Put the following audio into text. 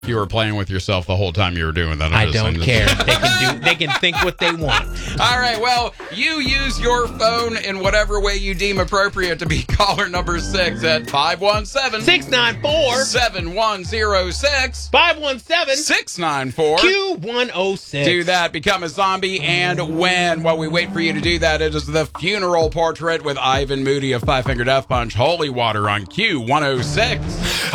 You were playing with yourself the whole time you were doing that. I don't care. They can think what they want. All right, well, you use your phone in whatever way you deem appropriate to be caller number 6 at 517-694-7106. 517-694 Q106. Do that, become a zombie, and win. While we wait for you to do that, it is the funeral portrait with Ivan Moody of Five Finger Death Punch, Holy Water on Q106.